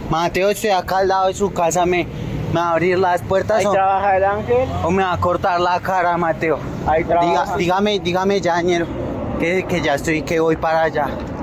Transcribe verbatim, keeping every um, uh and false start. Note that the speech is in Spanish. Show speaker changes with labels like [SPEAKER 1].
[SPEAKER 1] Mateo, estoy acá al lado de su casa, me, me va a abrir las puertas
[SPEAKER 2] Ahí
[SPEAKER 1] o,
[SPEAKER 2] trabaja el ángel.
[SPEAKER 1] o me va a cortar la cara, Mateo.
[SPEAKER 2] Ahí trabaja.
[SPEAKER 1] Diga, dígame, dígame ya, ñero, que, que ya estoy, que voy para allá.